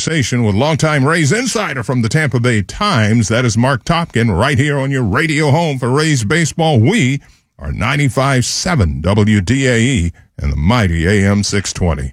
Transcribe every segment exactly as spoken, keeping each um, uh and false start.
conversation with longtime Rays insider from the Tampa Bay Times. That is Mark Topkin, right here on your radio home for Rays baseball. We are ninety-five point seven W D A E and the mighty A M six twenty.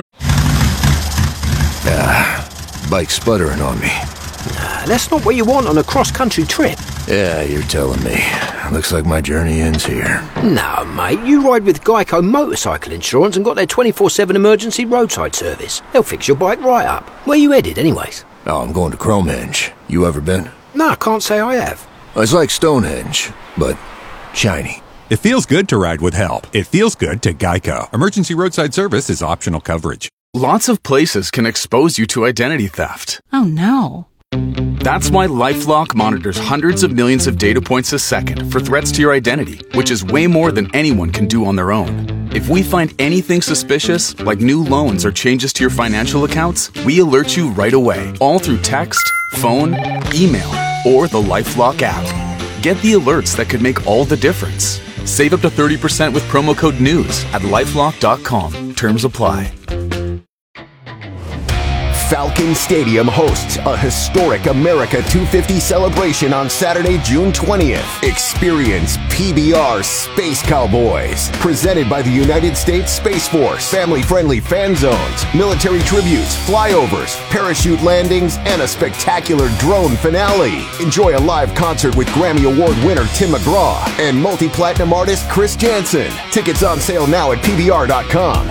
Ah, bike's sputtering on me. Nah, that's not what you want on a cross-country trip. Yeah, you're telling me. Looks like my journey ends here. No, mate, you ride with Geico Motorcycle Insurance and got their twenty-four seven emergency roadside service. They'll fix your bike right up. Where you headed, anyways? Oh, I'm going to Cromehenge. You ever been? No, I can't say I have. It's like Stonehenge, but shiny. It feels good to ride with help. It feels good to Geico. Emergency roadside service is optional coverage. Lots of places can expose you to identity theft. Oh, no. That's why LifeLock monitors hundreds of millions of data points a second for threats to your identity, which is way more than anyone can do on their own. If we find anything suspicious, like new loans or changes to your financial accounts, we alert you right away, all through text, phone, email, or the LifeLock app. Get the alerts that could make all the difference. Save up to thirty percent with promo code NEWS at lifelock dot com. Terms apply. Falcon Stadium hosts a historic America two fifty celebration on Saturday, June twentieth. Experience P B R Space Cowboys, presented by the United States Space Force. Family-friendly fan zones, military tributes, flyovers, parachute landings, and a spectacular drone finale. Enjoy a live concert with Grammy Award winner Tim McGraw and multi-platinum artist Chris Jansen. Tickets on sale now at P B R dot com.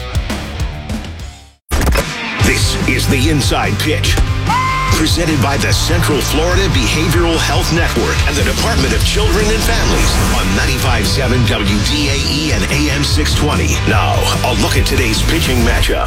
This is the Inside Pitch, presented by the Central Florida Behavioral Health Network and the Department of Children and Families on ninety-five point seven W D A E and A M six twenty. Now, a look at today's pitching matchup.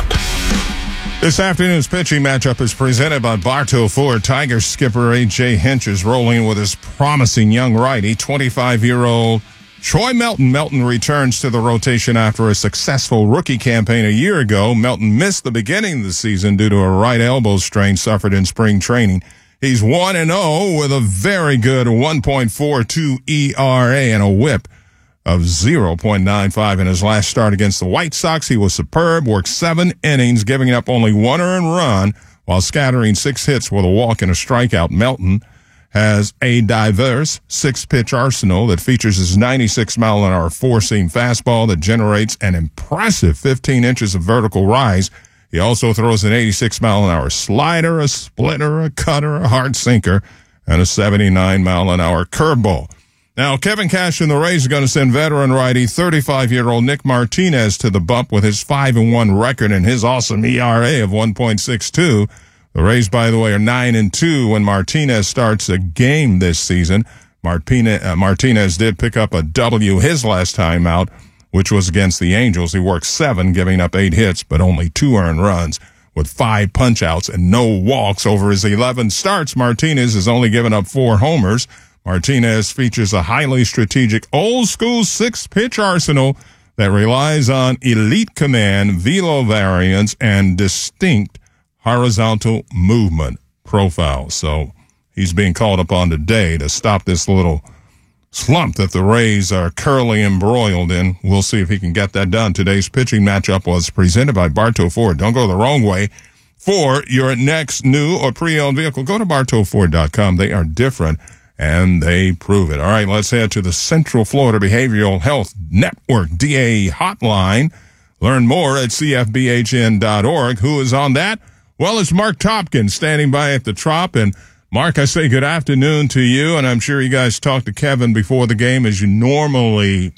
This afternoon's pitching matchup is presented by Bartow Ford. Tiger skipper A J Hinch is rolling with his promising young righty, twenty-five-year-old Troy Melton. Melton returns to the rotation after a successful rookie campaign a year ago. Melton missed the beginning of the season due to a right elbow strain suffered in spring training. He's one and oh with a very good one point four two E R A and a whip of zero point nine five in his last start against the White Sox. He was superb, worked seven innings, giving up only one earned run while scattering six hits with a walk and a strikeout. Melton has a diverse six-pitch arsenal that features his ninety-six mile an hour four-seam fastball that generates an impressive fifteen inches of vertical rise. He also throws an eighty-six mile an hour slider, a splitter, a cutter, a hard sinker, and a seventy-nine mile an hour curveball. Now, Kevin Cash and the Rays are going to send veteran righty thirty-five-year-old Nick Martinez to the bump with his five and one record and his awesome E R A of one point six two. The Rays, by the way, are nine and two when Martinez starts a game this season. Martinez, uh, Martinez did pick up a W his last time out, which was against the Angels. He worked seven, giving up eight hits, but only two earned runs with five punch-outs and no walks over his eleven starts. Martinez has only given up four homers. Martinez features a highly strategic old-school six-pitch arsenal that relies on elite command, velo variance, and distinct horizontal movement profile. So he's being called upon today to stop this little slump that the Rays are currently embroiled in. We'll see if he can get that done. Today's pitching matchup was presented by Bartow Ford. Don't go the wrong way for your next new or pre-owned vehicle. Go to bartow ford dot com. They are different, and they prove it. All right, let's head to the Central Florida Behavioral Health Network D A E hotline. Learn more at c f b h n dot org. Who is on that? Well, it's Mark Topkin standing by at the Trop. And, Mark, I say good afternoon to you, and I'm sure you guys talked to Kevin before the game as you normally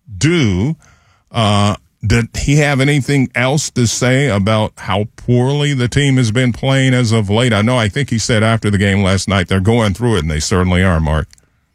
do. Uh, did he have anything else to say about how poorly the team has been playing as of late? I know, I think he said after the game last night they're going through it, and they certainly are, Mark.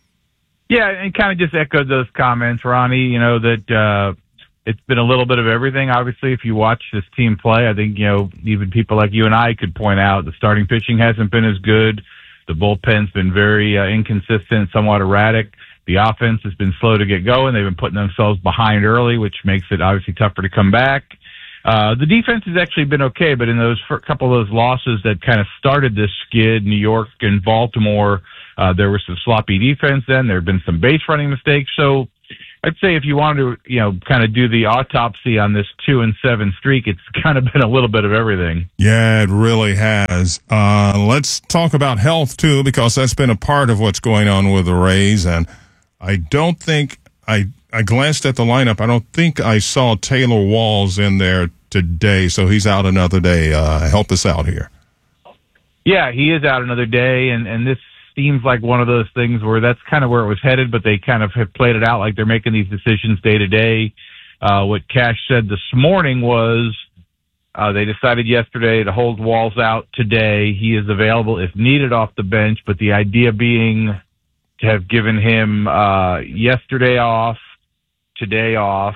Yeah, and kind of just echoed those comments, Ronnie, you know, that uh, it's been a little bit of everything. Obviously, if you watch this team play, I think, you know, even people like you and I could point out the starting pitching hasn't been as good. The bullpen's been very uh, inconsistent, somewhat erratic. The offense has been slow to get going. They've been putting themselves behind early, which makes it obviously tougher to come back. Uh, the defense has actually been okay, but in those first couple of those losses that kind of started this skid, New York and Baltimore, uh, there was some sloppy defense then. There have been some base running mistakes. So I'd say if you wanted to, you know, kind of do the autopsy on this two and seven streak, it's kind of been a little bit of everything. Yeah, it really has. Uh, let's talk about health too, because that's been a part of what's going on with the Rays. And I don't think I, I glanced at the lineup. I don't think I saw Taylor Walls in there today. So he's out another day. Uh, help us out here. Yeah, he is out another day. And, and this seems like one of those things where that's kind of where it was headed, but they kind of have played it out like they're making these decisions day to day. Uh, what Cash said this morning was uh, they decided yesterday to hold Walls out today. He is available if needed off the bench, but the idea being to have given him uh, yesterday off, today off,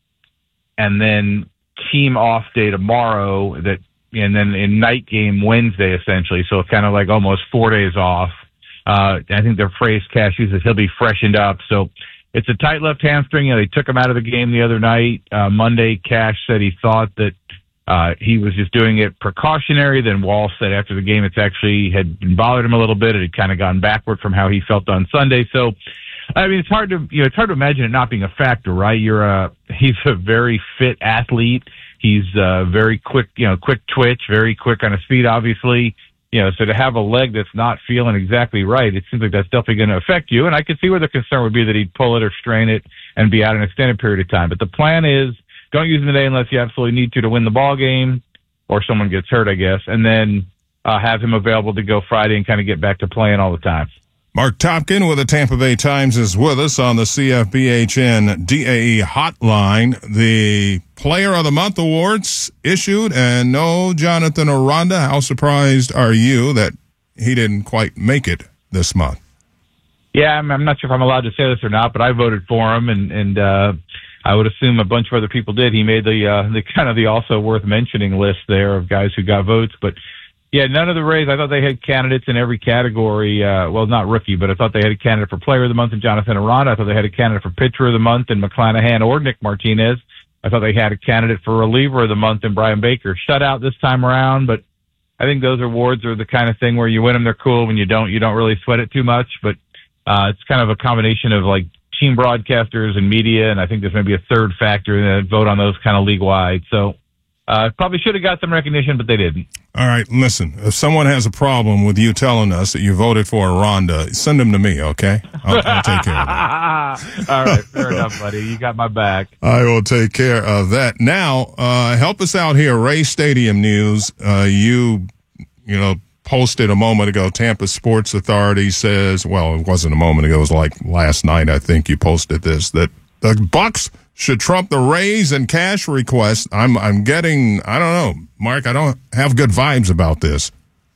and then team off day tomorrow, that, and then in night game Wednesday essentially. So it's kind of like almost four days off. Uh, I think their phrase Cash uses, he'll be freshened up. So it's a tight left hamstring. You know, they took him out of the game the other night. Uh, Monday, Cash said he thought that uh, he was just doing it precautionary. Then Wall said after the game it's actually had bothered him a little bit. It had kind of gone backward from how he felt on Sunday. So, I mean, it's hard to, you know, it's hard to imagine it not being a factor, right? You're a, he's a very fit athlete. He's uh, very quick, you know, quick twitch, very quick on his feet, obviously. You know, so to have a leg that's not feeling exactly right, it seems like that's definitely going to affect you. And I could see where the concern would be that he'd pull it or strain it and be out an extended period of time. But the plan is don't use him today unless you absolutely need to to win the ball game or someone gets hurt, I guess, and then uh, have him available to go Friday and kind of get back to playing all the time. Mark Topkin with the Tampa Bay Times is with us on the C F B H N D A E hotline. The Player of the Month awards issued, and no Jonathan Aranda. How surprised are you that he didn't quite make it this month? Yeah, I'm, I'm not sure if I'm allowed to say this or not, but I voted for him, and, and uh, I would assume a bunch of other people did. He made the, uh, the kind of the also worth mentioning list there of guys who got votes, but yeah, none of the Rays. I thought they had candidates in every category. Uh, well, not rookie, but I thought they had a candidate for Player of the Month in Jonathan Aranda. I thought they had a candidate for Pitcher of the Month in McClanahan or Nick Martinez. I thought they had a candidate for Reliever of the Month in Brian Baker. Shutout this time around, but I think those awards are the kind of thing where you win them, they're cool. When you don't, you don't really sweat it too much. But uh, it's kind of a combination of like team broadcasters and media, and I think there's maybe a third factor that vote on those kind of league-wide. So uh, probably should have got some recognition, but they didn't. All right, listen, if someone has a problem with you telling us that you voted for Aranda, send them to me, okay? I'll, I'll take care of that. All right, fair enough, buddy. You got my back. I will take care of that. Now, uh, help us out here. Ray Stadium News, uh, you, you know, posted a moment ago, Tampa Sports Authority says, well, it wasn't a moment ago, it was like last night, I think you posted this, that the Bucks should trump the Rays and cash requests. I'm I'm getting, I don't know, Mark, I don't have good vibes about this.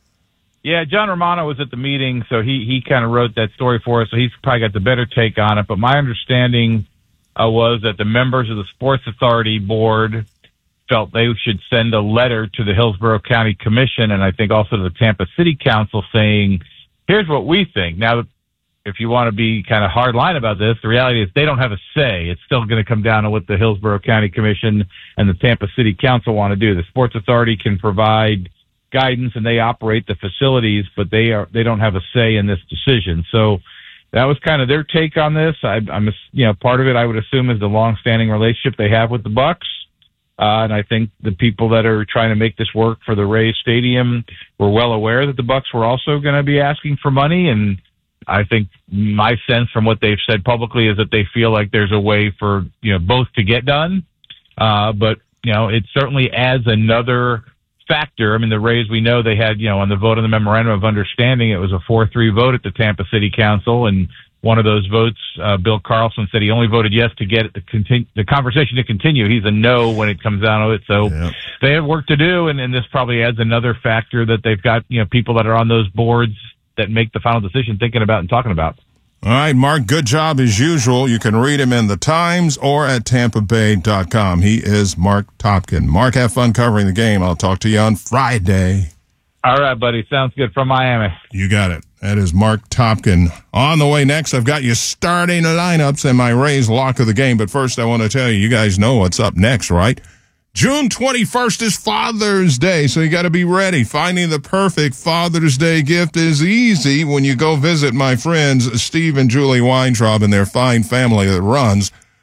Yeah, John Romano was at the meeting, so he, he kind of wrote that story for us, so he's probably got the better take on it. But my understanding uh, was that the members of the Sports Authority board felt they should send a letter to the Hillsborough County Commission and I think also to the Tampa City Council saying, here's what we think. Now, if you want to be kind of hard line about this, the reality is they don't have a say. It's still going to come down to what the Hillsborough County Commission and the Tampa City Council want to do. The Sports Authority can provide guidance and they operate the facilities, but they are they don't have a say in this decision. So that was kind of their take on this. I, I'm, you know, part of it I would assume is the long-standing relationship they have with the Bucks. Uh, and I think the people that are trying to make this work for the Rays Stadium were well aware that the Bucks were also going to be asking for money. And I think my sense from what they've said publicly is that they feel like there's a way for, you know, both to get done. Uh, but, you know, it certainly adds another factor. I mean, the Rays, we know they had, you know, on the vote on the memorandum of understanding, it was a four three vote at the Tampa City Council. And one of those votes, uh, Bill Carlson said he only voted yes to get it to continue, the conversation to continue. He's a no when it comes down to it. So yeah. They have work to do. And, and this probably adds another factor that they've got, you know, people that are on those boards that make the final decision thinking about and talking about. All right, Mark, good job as usual. You can read him in the Times or at tampa bay dot com. He is Mark Topkin. Mark, have fun covering the game. I'll talk to you on Friday. All right, buddy. Sounds good from Miami. You got it. That is Mark Topkin. On the way next, I've got you starting lineups and my Rays lock of the game. But first, I want to tell you, you guys know what's up next, right? June twenty-first is Father's Day, so you got to be ready. Finding the perfect Father's Day gift is easy when you go visit my friends Steve and Julie Weintraub and their fine family that runs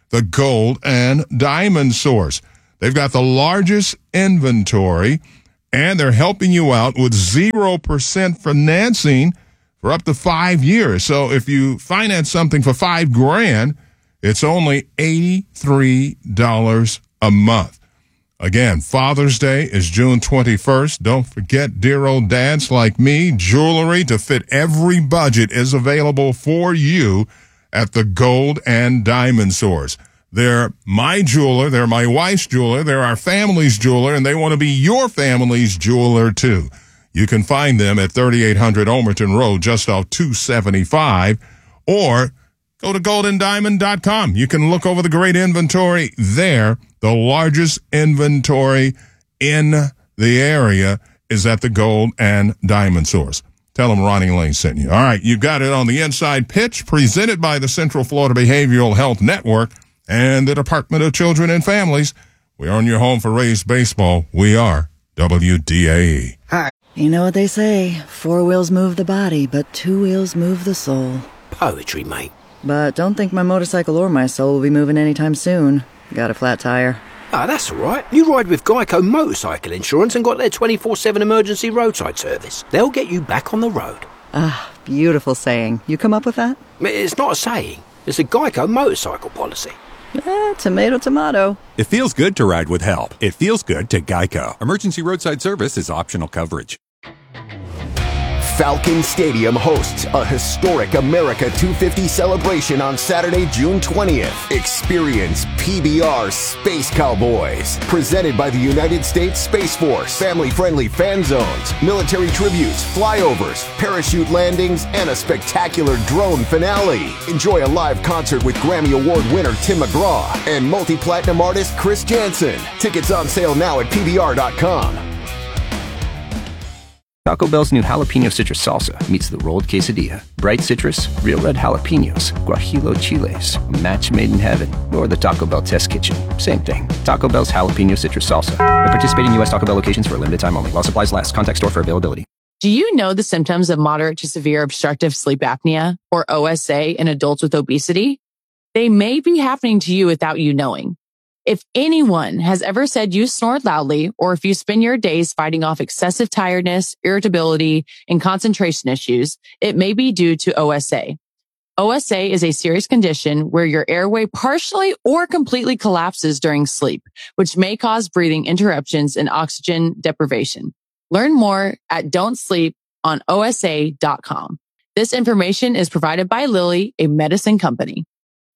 the Gold and Diamond Source. They've got the largest inventory, and they're helping you out with zero percent financing for up to five years. So if you finance something for five grand, it's only eighty-three dollars a month. Again, Father's Day is June twenty-first. Don't forget, dear old dads like me, jewelry to fit every budget is available for you at the Gold and Diamond Source. They're my jeweler, they're my wife's jeweler, they're our family's jeweler, and they want to be your family's jeweler too. You can find them at thirty-eight hundred Omerton Road, just off two seventy-five, or go to golden diamond dot com. You can look over the great inventory there. The largest inventory in the area is at the Gold and Diamond Source. Tell them Ronnie Lane sent you. All right, you've got it on the Inside Pitch, presented by the Central Florida Behavioral Health Network and the Department of Children and Families. We are in your home for Raised Baseball. We are W D A E. Hi. You know what they say, four wheels move the body, but two wheels move the soul. Poetry, mate. But don't think my motorcycle or my soul will be moving anytime soon. Got a flat tire. Ah, that's all right. You ride with Geico Motorcycle Insurance and got their twenty-four seven emergency roadside service. They'll get you back on the road. Ah, beautiful saying. You come up with that? It's not a saying. It's a Geico motorcycle policy. Eh, tomato, tomato. It feels good to ride with help. It feels good to Geico. Emergency roadside service is optional coverage. Falcon Stadium hosts a historic America two fifty celebration on Saturday, June twentieth. Experience P B R Space Cowboys, presented by the United States Space Force. Family-friendly fan zones, military tributes, flyovers, parachute landings, and a spectacular drone finale. Enjoy a live concert with Grammy Award winner Tim McGraw and multi-platinum artist Chris Jansen. Tickets on sale now at P B R dot com. Taco Bell's new jalapeno citrus salsa meets the rolled quesadilla. Bright citrus, real red jalapenos, guajillo chiles, a match made in heaven, or the Taco Bell test kitchen. Same thing. Taco Bell's jalapeno citrus salsa. At participating U S Taco Bell locations for a limited time only. While supplies last. Contact store for availability. Do you know the symptoms of moderate to severe obstructive sleep apnea, or O S A, in adults with obesity? They may be happening to you without you knowing. If anyone has ever said you snore loudly, or if you spend your days fighting off excessive tiredness, irritability, and concentration issues, it may be due to O S A. O S A is a serious condition where your airway partially or completely collapses during sleep, which may cause breathing interruptions and oxygen deprivation. Learn more at don't sleep on O S A dot com. This information is provided by Lilly, a medicine company.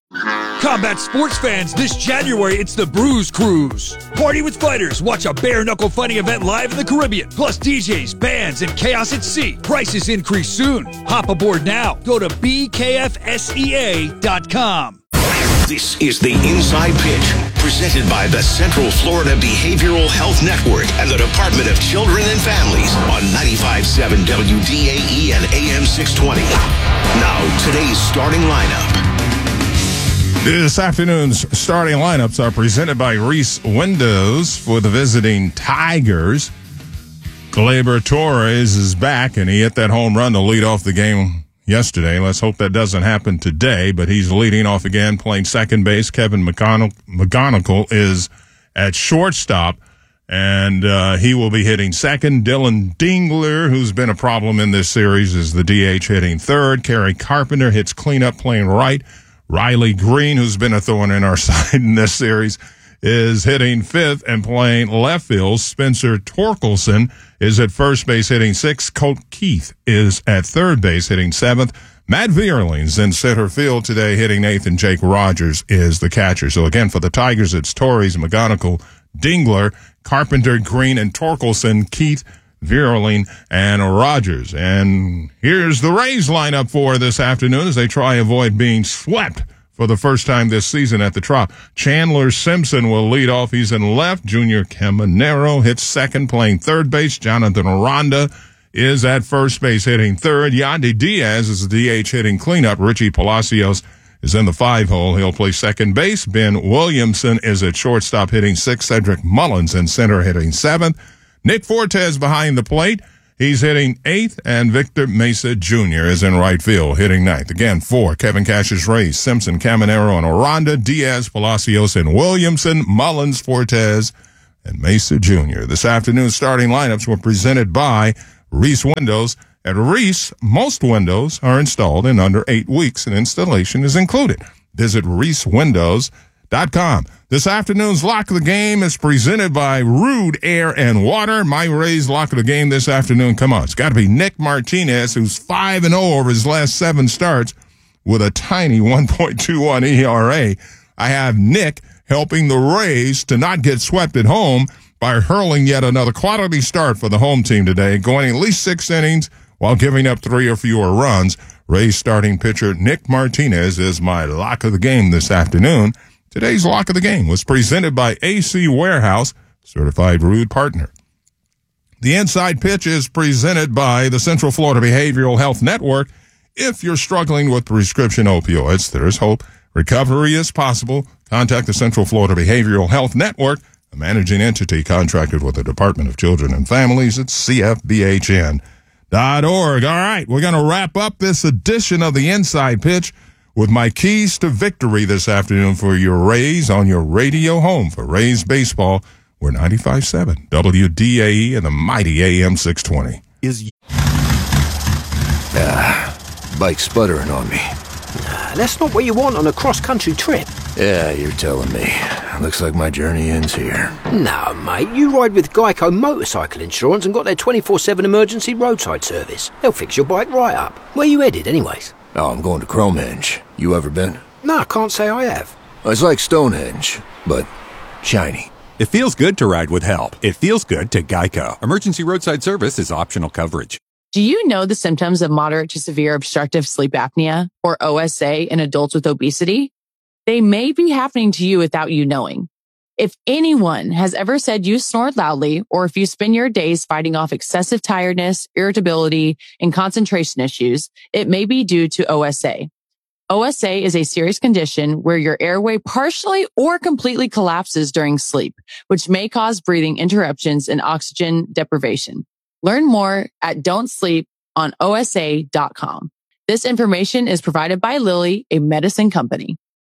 Combat sports fans, this January it's the Bruise Cruise. Party with fighters, watch a bare-knuckle fighting event live in the Caribbean. Plus D Js, bands, and chaos at sea. Prices increase soon. Hop aboard now. Go to B K F S E A dot com. This is the Inside Pitch, presented by the Central Florida Behavioral Health Network and the Department of Children and Families on ninety-five point seven W D A E and A M six twenty. Now, today's starting lineup. This afternoon's starting lineups are presented by Reese Windows for the visiting Tigers. Gleyber Torres is back, and he hit that home run to lead off the game yesterday. Let's hope that doesn't happen today, but he's leading off again, playing second base. Kevin McGonigal is at shortstop, and uh, he will be hitting second. Dylan Dingler, who's been a problem in this series, is the D H, hitting third. Kerry Carpenter hits cleanup, playing right. Riley Green, who's been a thorn in our side in this series, is hitting fifth and playing left field. Spencer Torkelson is at first base hitting sixth. Colt Keith is at third base hitting seventh. Matt Vierling's in center field today hitting eighth, and Jake Rogers is the catcher. So again, for the Tigers, it's Torres, McGonigal, Dingler, Carpenter, Green, and Torkelson, Keith, Vierling, and Rogers. And here's the Rays lineup for this afternoon as they try to avoid being swept for the first time this season at the Trop. Chandler Simpson will lead off. He's in left. Junior Caminero hits second, playing third base. Jonathan Aranda is at first base hitting third. Yandy Diaz is the D H hitting cleanup. Richie Palacios is in the five hole. He'll play second base. Ben Williamson is at shortstop hitting sixth. Cedric Mullins in center hitting seventh. Nick Fortes behind the plate He's hitting eighth, and Victor Mesa Junior is in right field, hitting ninth. Again, four, Kevin Cash's Rays, Simpson, Caminero, and Aranda, Diaz, Palacios, and Williamson, Mullins, Fortes, and Mesa Junior This afternoon's starting lineups were presented by Reese Windows. At Reese, most windows are installed in under eight weeks, and installation is included. Visit reese windows dot com. This afternoon's Lock of the Game is presented by Rude Air and Water. My Rays Lock of the Game this afternoon. Come on, it's got to be Nick Martinez, who's five and oh over his last seven starts with a tiny one point two one E R A. I have Nick helping the Rays to not get swept at home by hurling yet another quality start for the home team today, going at least six innings while giving up three or fewer runs. Rays starting pitcher Nick Martinez is my Lock of the Game this afternoon. Today's Lock of the Game was presented by A C Warehouse, certified Rude partner. The Inside Pitch is presented by the Central Florida Behavioral Health Network. If you're struggling with prescription opioids, there is hope. Recovery is possible. Contact the Central Florida Behavioral Health Network, a managing entity contracted with the Department of Children and Families at C F B H N dot org. All right, we're going to wrap up this edition of the Inside Pitch with my keys to victory this afternoon for your Rays on your radio home for Rays baseball. We're ninety-five point seven W D A E and the mighty A M six twenty. Is Ah, bike sputtering on me. Nah, that's not what you want on a cross-country trip. Yeah, you're telling me. Looks like my journey ends here. No, mate, you ride with Geico Motorcycle Insurance and got their twenty-four seven emergency roadside service. They'll fix your bike right up. Where you headed, anyways? Oh, I'm going to Cromenge. You ever been? No, I can't say I have. It's like Stonehenge, but shiny. It feels good to ride with help. It feels good to Geico. Emergency roadside service is optional coverage. Do you know the symptoms of moderate to severe obstructive sleep apnea, or O S A, in adults with obesity? They may be happening to you without you knowing. If anyone has ever said you snore loudly, or if you spend your days fighting off excessive tiredness, irritability, and concentration issues, it may be due to O S A. O S A is a serious condition where your airway partially or completely collapses during sleep, which may cause breathing interruptions and oxygen deprivation. Learn more at don't sleep on O S A dot com. This information is provided by Lilly, a medicine company.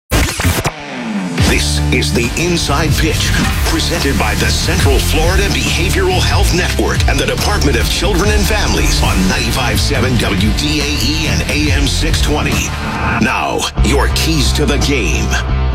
This is the Inside Pitch, presented by the Central Florida Behavioral Health Network and the Department of Children and Families on ninety-five point seven W D A E and A M six twenty. Now, your keys to the game.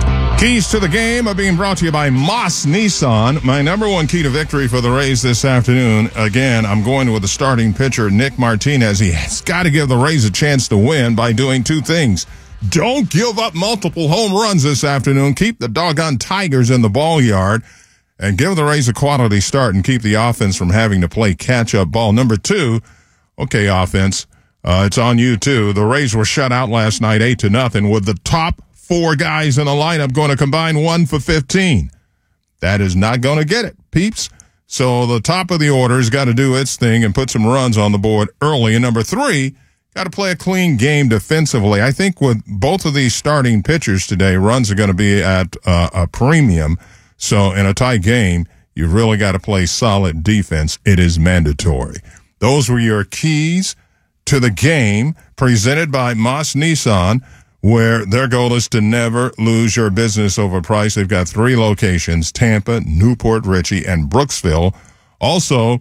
Keys to the game are being brought to you by Moss Nissan. My number one key to victory for the Rays this afternoon, again, I'm going with the starting pitcher, Nick Martinez. He's got to give the Rays a chance to win by doing two things. Don't give up multiple home runs this afternoon. Keep the doggone Tigers in the ball yard and give the Rays a quality start and keep the offense from having to play catch-up ball. Number two, okay, offense, uh, it's on you too. The Rays were shut out last night eight to nothing with the top four guys in the lineup going to combine one for fifteen. That is not going to get it, peeps. So the top of the order's got to do its thing and put some runs on the board early. And number three, got to play a clean game defensively. I think with both of these starting pitchers today, runs are going to be at uh, a premium. So in a tight game, you've really got to play solid defense. It is mandatory. Those were your keys to the game, presented by Moss Nissan, where their goal is to never lose your business over price. They've got three locations, Tampa, Newport Richey, and Brooksville. Also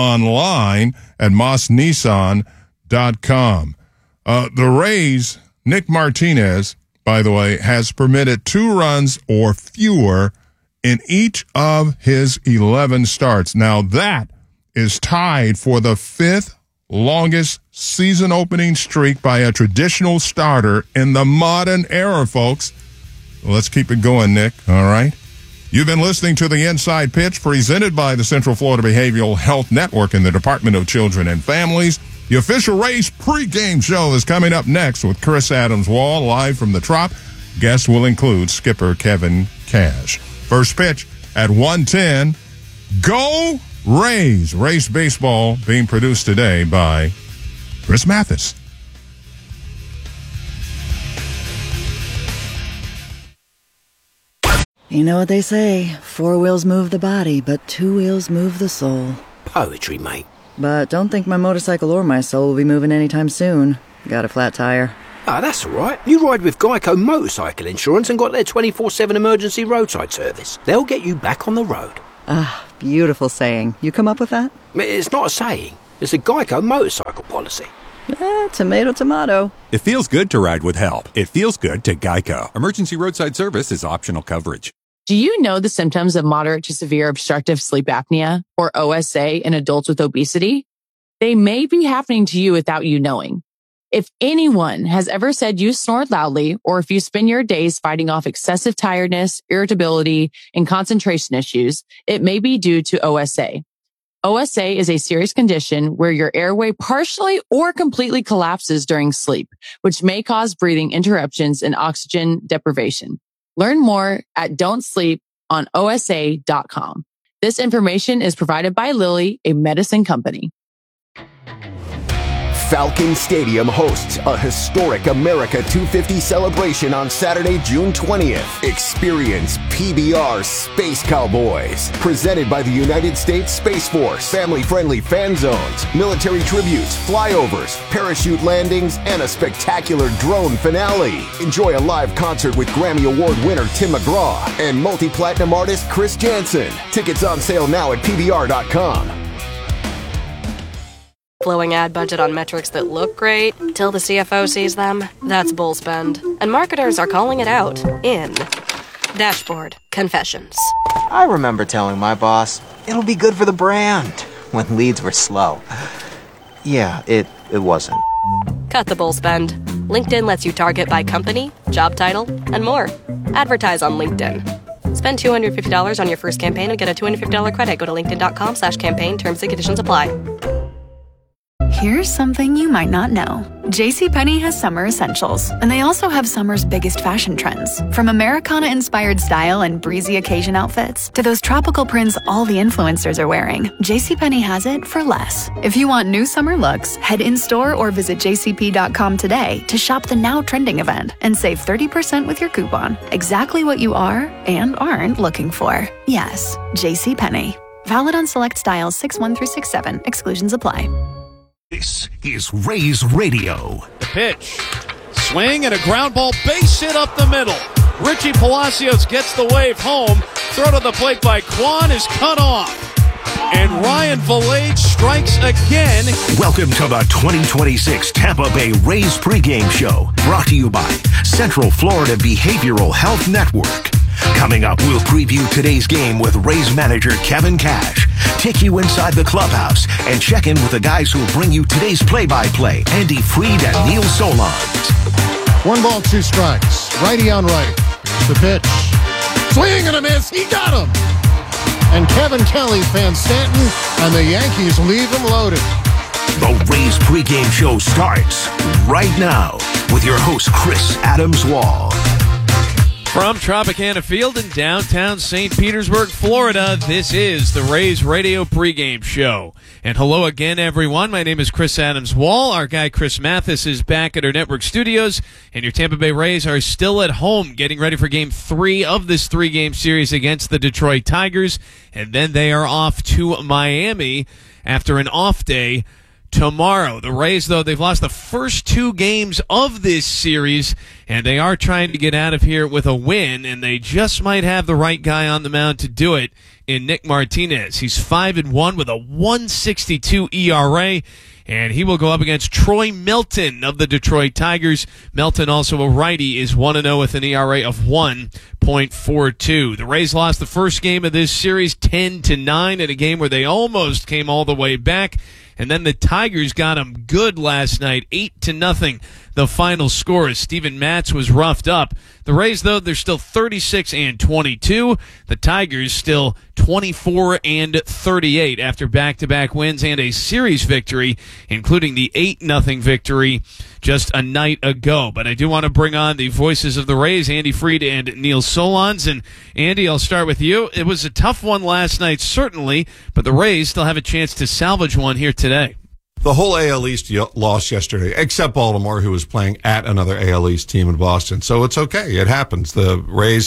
online at moss nissan dot com. Uh, the Rays, Nick Martinez, by the way, has permitted two runs or fewer in each of his eleven starts. Now that is tied for the fifth longest season opening streak by a traditional starter in the modern era, folks. Let's keep it going, Nick. All right. You've been listening to the Inside Pitch presented by the Central Florida Behavioral Health Network and the Department of Children and Families. The official Rays pregame show is coming up next with Chris Adams-Wall live from the Trop. Guests will include skipper Kevin Cash. First pitch at one ten. Go Rays. Rays baseball being produced today by Chris Mathis. You know what they say, four wheels move the body, but two wheels move the soul. Poetry, mate. But don't think my motorcycle or my soul will be moving anytime soon. Got a flat tire. Ah, that's all right. You ride with Geico Motorcycle Insurance and got their twenty-four seven emergency roadside service. They'll get you back on the road. Ah, beautiful saying. You come up with that? It's not a saying. It's a Geico motorcycle policy. Eh, tomato, tomato. It feels good to ride with help. It feels good to Geico. Emergency roadside service is optional coverage. Do you know the symptoms of moderate to severe obstructive sleep apnea, or O S A, in adults with obesity? They may be happening to you without you knowing. If anyone has ever said you snored loudly, or if you spend your days fighting off excessive tiredness, irritability, and concentration issues, it may be due to O S A. O S A is a serious condition where your airway partially or completely collapses during sleep, which may cause breathing interruptions and oxygen deprivation. Learn more at don't sleep on O S A dot com. This information is provided by Lilly, a medicine company. Falcon Stadium hosts a historic America two fifty celebration on Saturday, June twentieth. Experience P B R Space Cowboys, presented by the United States Space Force. Family-friendly fan zones, military tributes, flyovers, parachute landings, and a spectacular drone finale. Enjoy a live concert with Grammy Award winner Tim McGraw and multi-platinum artist Chris Janson. Tickets on sale now at P B R dot com. Blowing ad budget on metrics that look great till the C F O sees them? That's bull spend. And marketers are calling it out in Dashboard Confessions. I remember telling my boss, it'll be good for the brand, when leads were slow. Yeah, it, it wasn't. Cut the bull spend. LinkedIn lets you target by company, job title, and more. Advertise on LinkedIn. Spend two hundred fifty dollars on your first campaign and get a two hundred fifty dollars credit. Go to linkedin.com slash campaign. Terms and conditions apply. Here's something you might not know. JCPenney has summer essentials, and they also have summer's biggest fashion trends. From Americana-inspired style and breezy occasion outfits to those tropical prints all the influencers are wearing, JCPenney has it for less. If you want new summer looks, head in-store or visit j c p dot com today to shop the now trending event and save thirty percent with your coupon. Exactly what you are and aren't looking for. Yes, JCPenney. Valid on select styles six one through six seven. Exclusions apply. This is Rays Radio. The pitch. Swing and a ground ball base hit up the middle. Richie Palacios gets the wave home. Throw to the plate by Kwan is cut off. And Ryan Valade strikes again. Welcome to the twenty twenty-six Tampa Bay Rays pregame show. Brought to you by Central Florida Behavioral Health Network. Coming up, we'll preview today's game with Rays manager Kevin Cash, take you inside the clubhouse, and check in with the guys who'll bring you today's play-by-play, Andy Freed and Neil Solondz. One ball, two strikes. Righty on righty. Here's the pitch. Swing and a miss. He got him. And Kevin Kelly fans Stanton, and the Yankees leave him loaded. The Rays pregame show starts right now with your host, Chris Adams-Wall. From Tropicana Field in downtown Saint Petersburg, Florida, this is the Rays Radio pregame show. And hello again, everyone. My name is Chris Adams-Wall. Our guy Chris Mathis is back at our network studios, and your Tampa Bay Rays are still at home getting ready for game three of this three-game series against the Detroit Tigers. And then they are off to Miami after an off day tomorrow. The Rays, though, they've lost the first two games of this series, and they are trying to get out of here with a win, and they just might have the right guy on the mound to do it in Nick Martinez. He's five and one with a one sixty-two E R A, and he will go up against Troy Milton of the Detroit Tigers. Milton, also a righty, is one and oh with an E R A of one point four two. The Rays lost the first game of this series ten to nine in a game where they almost came all the way back. And then the Tigers got them good last night, eight to nothing. The final score as Steven Matz was roughed up. The Rays, though, they're still thirty-six and twenty-two. The Tigers still twenty-four and thirty-eight after back-to-back wins and a series victory, including the eight nothing victory just a night ago. But I do want to bring on the voices of the Rays, Andy Freed and Neil Solondz. And Andy, I'll start with you. It was a tough one last night, certainly, but the Rays still have a chance to salvage one here today. The whole A L East lost yesterday, except Baltimore, who was playing at another A L East team in Boston. So it's okay. It happens. The Rays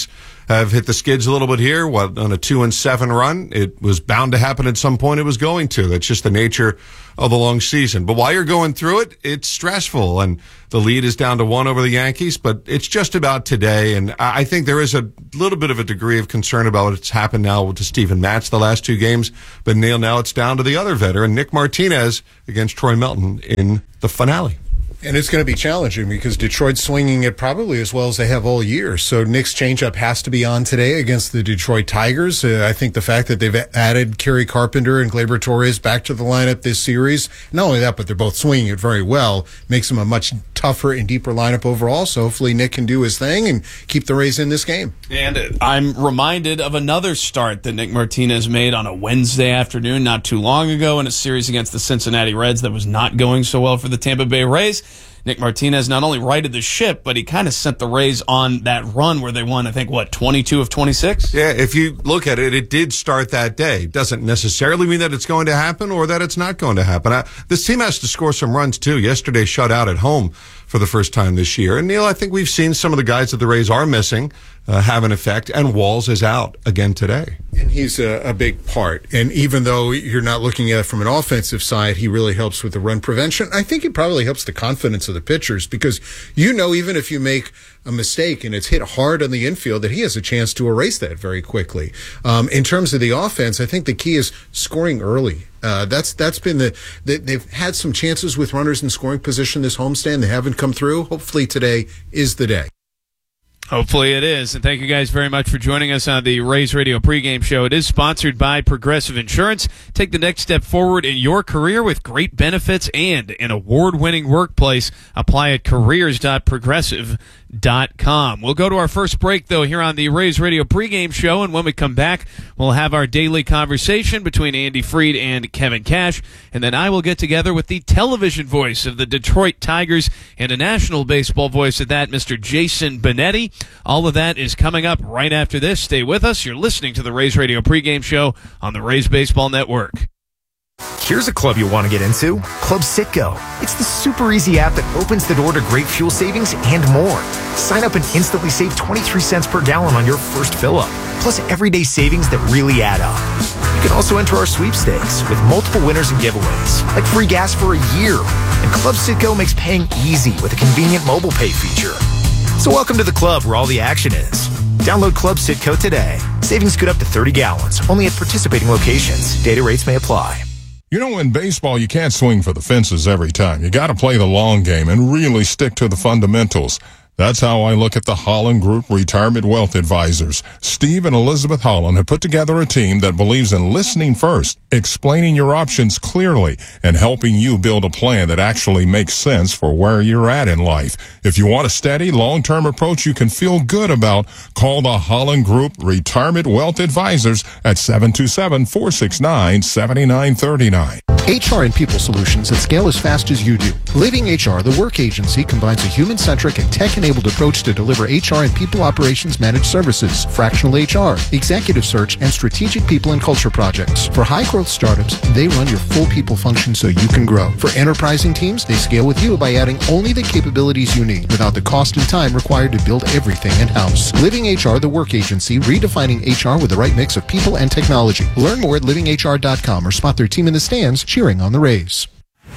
have hit the skids a little bit here. What, on a two and seven run, it was bound to happen at some point. It was going to. That's just the nature of the long season. But while you're going through it, it's stressful, and the lead is down to one over the Yankees, but it's just about today. And I think there is a little bit of a degree of concern about what's happened now to Steven Matz the last two games. But Neil, now it's down to the other veteran, Nick Martinez, against Troy Melton in the finale. And it's going to be challenging because Detroit's swinging it probably as well as they have all year. So Nick's changeup has to be on today against the Detroit Tigers. Uh, I think the fact that they've added Kerry Carpenter and Gleyber Torres back to the lineup this series, not only that, but they're both swinging it very well, makes them a much tougher and deeper lineup overall. So hopefully Nick can do his thing and keep the Rays in this game. And I'm reminded of another start that Nick Martinez made on a Wednesday afternoon not too long ago in a series against the Cincinnati Reds that was not going so well for the Tampa Bay Rays. Nick Martinez not only righted the ship, but he kind of sent the Rays on that run where they won, I think, what, twenty-two of twenty-six? Yeah, if you look at it, it did start that day. Doesn't necessarily mean that it's going to happen or that it's not going to happen. I, this team has to score some runs, too. Yesterday shut out at home for the first time this year. And, Neil, I think we've seen some of the guys that the Rays are missing uh, have an effect, and Walls is out again today. And he's a, a big part. And even though you're not looking at it from an offensive side, he really helps with the run prevention. I think he probably helps the confidence of the pitchers because, you know, even if you make a mistake and it's hit hard on the infield, that he has a chance to erase that very quickly. Um, in terms of the offense, I think the key is scoring early. Uh, that's that's been the, the they've had some chances with runners in scoring position this homestand. They haven't come through. Hopefully today is the day. Hopefully it is. And thank you guys very much for joining us on the Rays Radio pregame show. It is sponsored by Progressive Insurance. Take the next step forward in your career with great benefits and an award-winning workplace. Apply at careers dot progressive dot com. We'll go to our first break, though, here on the Rays Radio pregame show. And when we come back, we'll have our daily conversation between Andy Freed and Kevin Cash. And then I will get together with the television voice of the Detroit Tigers and a national baseball voice of that, Mister Jason Benetti. All of that is coming up right after this. Stay with us. You're listening to the Rays Radio pregame show on the Rays Baseball Network. Here's a club you'll want to get into, Club Citgo. It's the super easy app that opens the door to great fuel savings and more. Sign up and instantly save twenty-three cents per gallon on your first fill-up, plus everyday savings that really add up. You can also enter our sweepstakes with multiple winners and giveaways, like free gas for a year. And Club Citgo makes paying easy with a convenient mobile pay feature. So welcome to the club where all the action is. Download Club Citgo today. Savings good up to thirty gallons, only at participating locations. Data rates may apply. You know, in baseball, you can't swing for the fences every time. You got to play the long game and really stick to the fundamentals. That's how I look at the Holland Group Retirement Wealth Advisors. Steve and Elizabeth Holland have put together a team that believes in listening first, explaining your options clearly, and helping you build a plan that actually makes sense for where you're at in life. If you want a steady, long-term approach you can feel good about, call the Holland Group Retirement Wealth Advisors at seven two seven, four six nine, seven nine three nine. H R and People Solutions that scale as fast as you do. Living H R, the work agency, combines a human-centric and tech-enabled approach to deliver H R and people operations managed services, fractional H R, executive search, and strategic people and culture projects. For high-growth startups, they run your full people function so you can grow. For enterprising teams, they scale with you by adding only the capabilities you need without the cost and time required to build everything in-house. Living H R, the work agency, redefining H R with the right mix of people and technology. Learn more at living H R dot com or spot their team in the stands cheering on the Rays.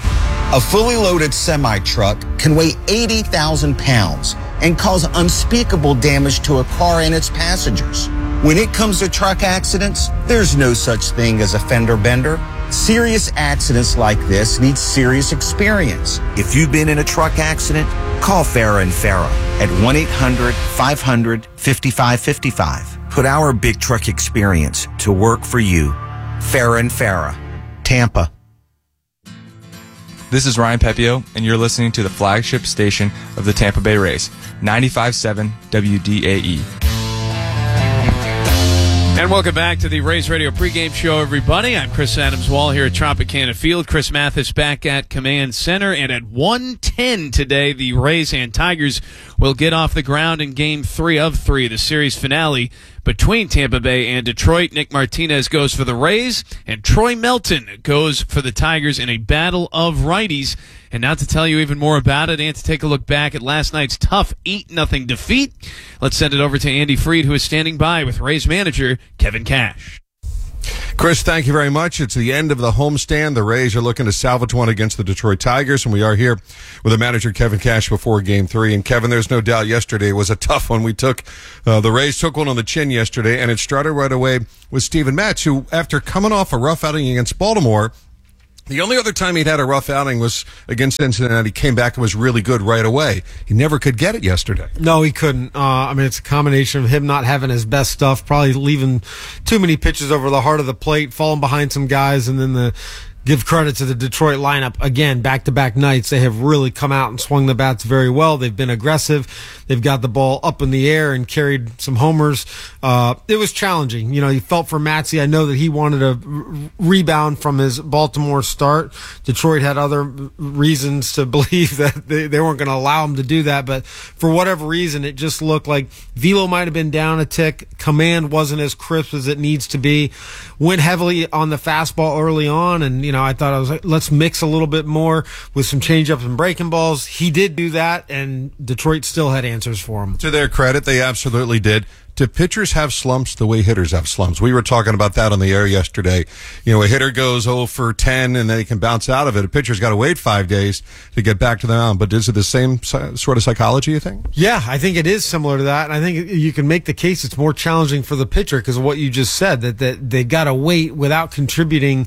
A fully loaded semi-truck can weigh eighty thousand pounds and cause unspeakable damage to a car and its passengers. When it comes to truck accidents, there's no such thing as a fender bender. Serious accidents like this need serious experience. If you've been in a truck accident, call Farah and Farah at one eight hundred, five hundred, fifty-five fifty-five. Put our big truck experience to work for you. Farah and Farah, Tampa. This is Ryan Pepio, and you're listening to the flagship station of the Tampa Bay Rays, ninety-five point seven W D A E. And welcome back to the Rays Radio pregame show, everybody. I'm Chris Adams-Wall here at Tropicana Field. Chris Mathis back at Command Center. And at one ten today, the Rays and Tigers will get off the ground in Game three of three, the series finale between Tampa Bay and Detroit. Nick Martinez goes for the Rays, and Troy Melton goes for the Tigers in a battle of righties. And now to tell you even more about it and to take a look back at last night's tough eight nothing defeat, let's send it over to Andy Freed, who is standing by with Rays manager Kevin Cash. Chris, thank you very much. It's the end of the homestand. The Rays are looking to salvage one against the Detroit Tigers, and we are here with the manager, Kevin Cash, before Game three. And, Kevin, there's no doubt yesterday was a tough one. We took, uh, the Rays took one on the chin yesterday, and it started right away with Steven Matz, who, after coming off a rough outing against Baltimore, the only other time he'd had a rough outing was against Cincinnati. He came back and was really good right away. He never could get it yesterday. No, he couldn't. Uh, I mean, it's a combination of him not having his best stuff, probably leaving too many pitches over the heart of the plate, falling behind some guys, and then the give credit to the Detroit lineup. Again, back-to-back nights, they have really come out and swung the bats very well. They've been aggressive. They've got the ball up in the air and carried some homers. Uh, it was challenging. You know, you felt for Matzy. I know that he wanted a r- rebound from his Baltimore start. Detroit had other reasons to believe that they, they weren't going to allow him to do that, but for whatever reason, it just looked like velo might have been down a tick. Command wasn't as crisp as it needs to be. Went heavily on the fastball early on, and, you know, I thought I was like, let's mix a little bit more with some changeups and breaking balls. He did do that, and Detroit still had answers for him. To their credit, they absolutely did. Do pitchers have slumps the way hitters have slumps? We were talking about that on the air yesterday. You know, a hitter goes oh for ten and then he can bounce out of it. A pitcher's got to wait five days to get back to the mound. But is it the same sort of psychology, you think? Yeah, I think it is similar to that. And I think you can make the case it's more challenging for the pitcher because of what you just said, that, that they got to wait without contributing,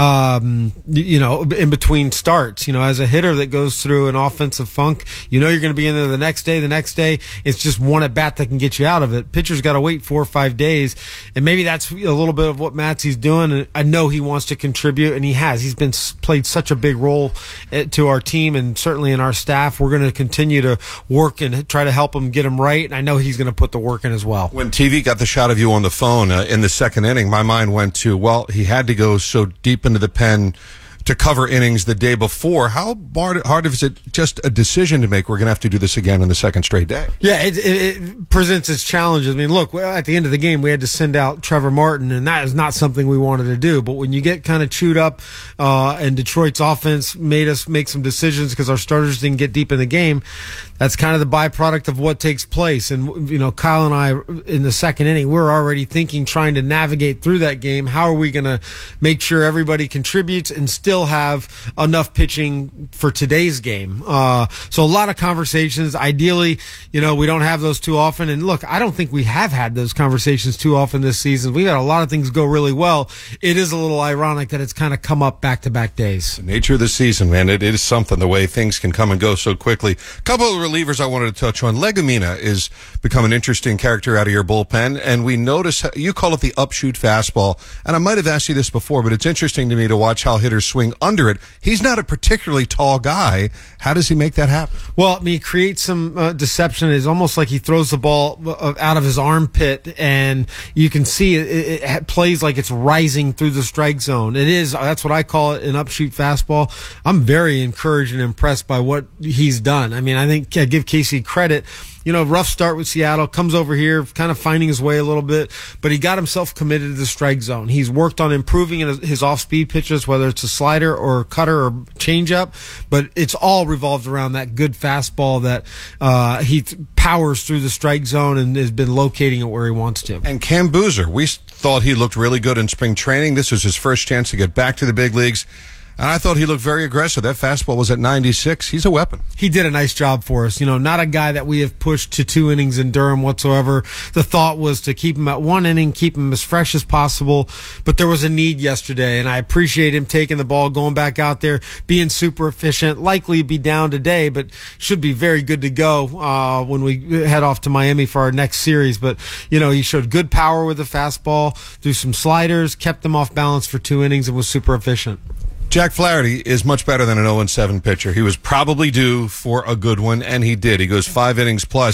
um, you know, in between starts. You know, as a hitter that goes through an offensive funk, you know you're going to be in there the next day, the next day. It's just one at bat that can get you out of it. Pitchers got to wait four or five days, and maybe that's a little bit of what Matzy's doing. And I know he wants to contribute, and he has. He's been played such a big role to our team and certainly in our staff. We're going to continue to work and try to help him get him right, and I know he's going to put the work in as well. When T V got the shot of you on the phone uh, in the second inning, my mind went to, well, he had to go so deep into the pen to cover innings the day before. How hard, hard is it just a decision to make? We're going to have to do this again on the second straight day. Yeah, it, it, it presents its challenges. I mean, look, well, at the end of the game, we had to send out Trevor Martin, and that is not something we wanted to do. But when you get kind of chewed up, uh, and Detroit's offense made us make some decisions because our starters didn't get deep in the game, that's kind of the byproduct of what takes place. And, you know, Kyle and I, in the second inning, we're already thinking, trying to navigate through that game. How are we going to make sure everybody contributes and still have enough pitching for today's game? Uh, so a lot of conversations. Ideally, you know, we don't have those too often. And look, I don't think we have had those conversations too often this season. We've had a lot of things go really well. It is a little ironic that it's kind of come up back-to-back days. The nature of the season, man, it is something, the way things can come and go so quickly. A couple of relievers I wanted to touch on. Legumina is become an interesting character out of your bullpen, and we notice, you call it the upshoot fastball, and I might have asked you this before, but it's interesting to me to watch how hitters swing under it. He's not a particularly tall guy. How does he make that happen? Well, I mean, he creates some uh, deception. It's almost like he throws the ball out of his armpit, and you can see it, it, it plays like it's rising through the strike zone. It is, that's what I call it, an upshoot fastball. I'm very encouraged and impressed by what he's done. I mean, I think I give Casey credit. You know, rough start with Seattle, comes over here, kind of finding his way a little bit, but he got himself committed to the strike zone. He's worked on improving his off-speed pitches, whether it's a slider or a cutter or changeup, but it's all revolved around that good fastball that uh, he th- powers through the strike zone and has been locating it where he wants to. And Cam Boozer, we thought he looked really good in spring training. This was his first chance to get back to the big leagues. And I thought he looked very aggressive. That fastball was at ninety-six. He's a weapon. He did a nice job for us. You know, not a guy that we have pushed to two innings in Durham whatsoever. The thought was to keep him at one inning, keep him as fresh as possible. But there was a need yesterday, and I appreciate him taking the ball, going back out there, being super efficient. Likely be down today, but should be very good to go uh, when we head off to Miami for our next series. But, you know, he showed good power with the fastball, threw some sliders, kept them off balance for two innings, and was super efficient. Jack Flaherty is much better than an oh and seven pitcher. He was probably due for a good one, and he did. He goes five innings plus.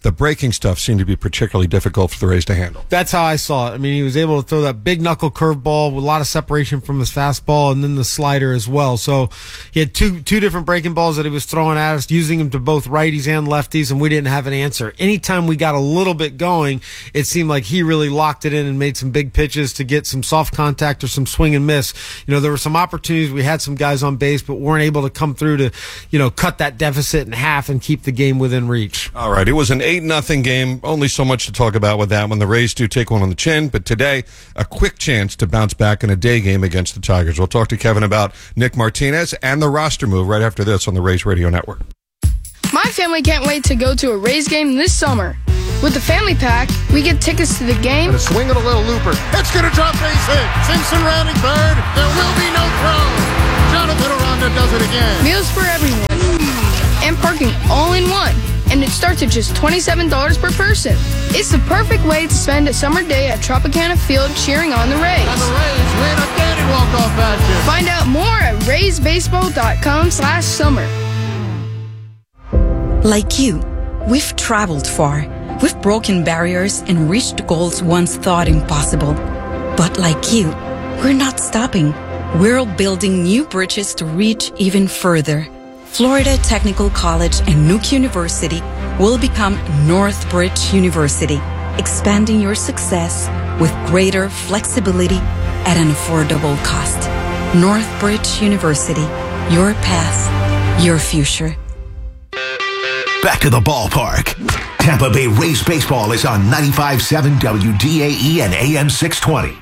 the breaking stuff seemed to be particularly difficult for the Rays to handle. That's how I saw it. I mean, he was able to throw that big knuckle curveball with a lot of separation from his fastball and then the slider as well. So he had two two different breaking balls that he was throwing at us, using them to both righties and lefties, and we didn't have an answer. Anytime we got a little bit going, it seemed like he really locked it in and made some big pitches to get some soft contact or some swing and miss. You know, there were some opportunities. We had some guys on base, but weren't able to come through to, you know, cut that deficit in half and keep the game within reach. All right. It was an eight nothing game. Only so much to talk about with that when the Rays do take one on the chin. But today, a quick chance to bounce back in a day game against the Tigers. We'll talk to Kevin about Nick Martinez and the roster move right after this on the Rays Radio Network. My family can't wait to go to a Rays game this summer. With the family pack, we get tickets to the game. And a swing and a little looper. It's going to drop base hit. Simpson rounding third. There will be no throw. Jonathan Aranda does it again. Meals for everyone. And parking all in one. And it starts at just twenty-seven dollars per person. It's the perfect way to spend a summer day at Tropicana Field cheering on the Rays. And the Rays win a standing walk-off action. Find out more at rays baseball dot com slash summer. Like you, we've traveled far. We've broken barriers and reached goals once thought impossible. But like you, we're not stopping. We're building new bridges to reach even further. Florida Technical College and Nuke University will become Northbridge University, expanding your success with greater flexibility at an affordable cost. Northbridge University, your path, your future. Back to the ballpark. Tampa Bay Rays baseball is on ninety-five point seven W D A E and A M six twenty.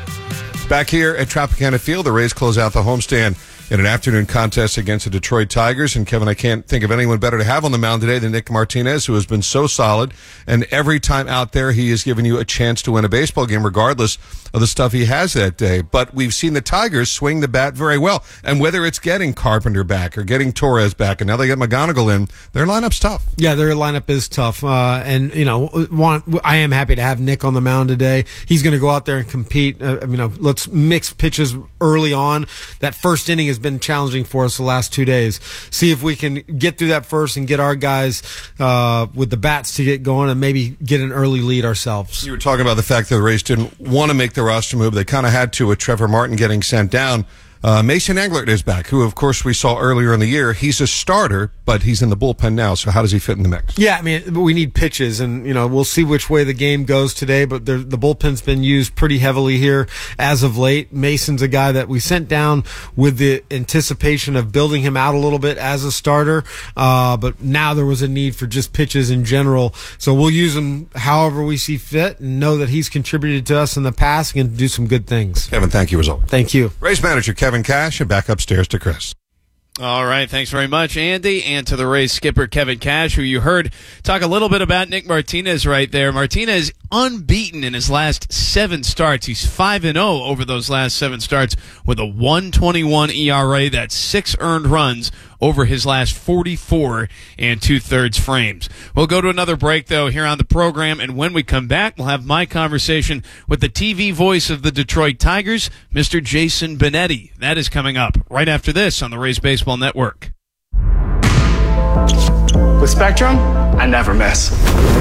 Back here at Tropicana Field, the Rays close out the homestand in an afternoon contest against the Detroit Tigers. And Kevin, I can't think of anyone better to have on the mound today than Nick Martinez, who has been so solid. And every time out there, he has given you a chance to win a baseball game, regardless of the stuff he has that day. But we've seen the Tigers swing the bat very well. And whether it's getting Carpenter back or getting Torres back, and now they get McGonigal in, their lineup's tough. Yeah, their lineup is tough. Uh, and, you know, want, I am happy to have Nick on the mound today. He's going to go out there and compete. Uh, you know, let's mix pitches early on. That first inning has been challenging for us the last two days. See if we can get through that first and get our guys uh, with the bats to get going and maybe get an early lead ourselves. You were talking about the fact that the Rays didn't want to make the roster move. They kind of had to with Trevor Martin getting sent down. Uh, Mason Englert is back, who, of course, we saw earlier in the year. He's a starter, but he's in the bullpen now, so how does he fit in the mix? Yeah, I mean, we need pitches, and, you know, we'll see which way the game goes today, but the bullpen's been used pretty heavily here as of late. Mason's a guy that we sent down with the anticipation of building him out a little bit as a starter, uh, but now there was a need for just pitches in general, so we'll use him however we see fit and know that he's contributed to us in the past and can do some good things. Kevin, thank you as always. Thank you. Rays manager Kevin Kevin Cash, and back upstairs to Chris. All right, thanks very much, Andy, and to the Rays skipper, Kevin Cash, who you heard talk a little bit about Nick Martinez right there. Martinez unbeaten in his last seven starts. He's five and oh over those last seven starts with a one twenty-one E R A. That's six earned runs over his last forty-four and two-thirds frames. We'll go to another break, though, here on the program, and when we come back, we'll have my conversation with the T V voice of the Detroit Tigers, Mister Jason Benetti. That is coming up right after this on the Rays Baseball Network. With Spectrum, I never miss.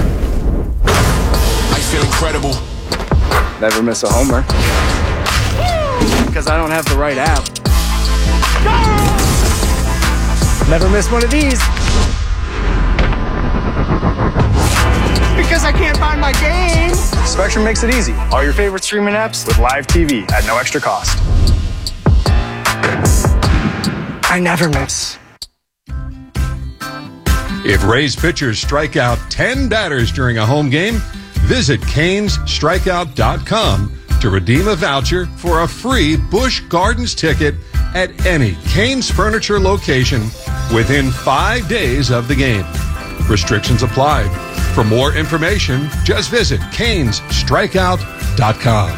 I feel incredible. Never miss a homer. Because I don't have the right app. Never miss one of these. Because I can't find my game. Spectrum makes it easy. All your favorite streaming apps with live T V at no extra cost. I never miss. If Rays pitchers strike out ten batters during a home game, visit Canes Strikeout dot com to redeem a voucher for a free Busch Gardens ticket at any Canes Furniture location within five days of the game. Restrictions apply. For more information, just visit Canes Strikeout dot com.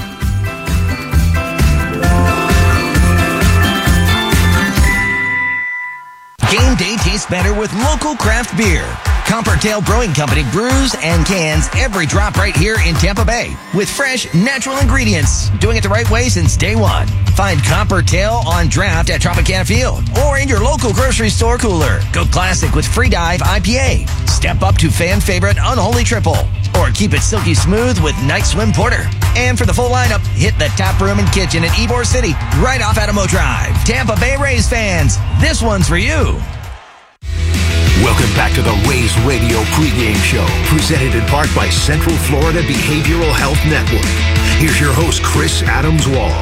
Game day tastes better with local craft beer. Coppertail Brewing Company brews and cans every drop right here in Tampa Bay with fresh, natural ingredients. Doing it the right way since day one. Find Coppertail on draft at Tropicana Field or in your local grocery store cooler. Go classic with Free Dive I P A. Step up to fan favorite Unholy Triple, or keep it silky smooth with Night Swim Porter. And for the full lineup, hit the tap room and kitchen in Ybor City, right off Adamo Drive. Tampa Bay Rays fans, this one's for you. Welcome back to the Rays Radio pregame show, presented in part by Central Florida Behavioral Health Network. Here's your host, Chris Adams-Wall.